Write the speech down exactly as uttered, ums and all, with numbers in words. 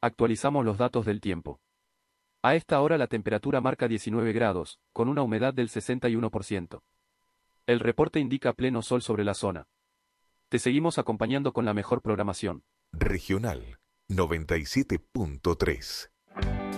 Actualizamos los datos del tiempo. A esta hora la temperatura marca diecinueve grados, con una humedad del sesenta y uno por ciento. El reporte indica pleno sol sobre la zona. Te seguimos acompañando con la mejor programación. Regional noventa y siete punto tres.